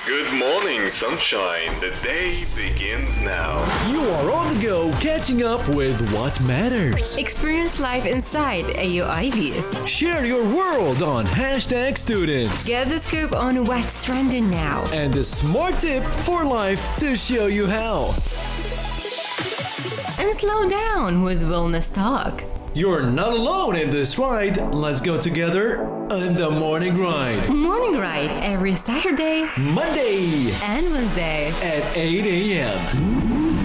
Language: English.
Good morning, sunshine. The day begins now. You are on the go, catching up with what matters. Experience life inside AU Ivy. Share your world on hashtag students. Get the scoop on what's trending now. And the smart tip for life to show you how. And slow down with Wellness Talk. You're not alone in this ride. Let's go together on the Morning Ride. Morning Ride every Saturday, Monday and Wednesday at 8 a.m.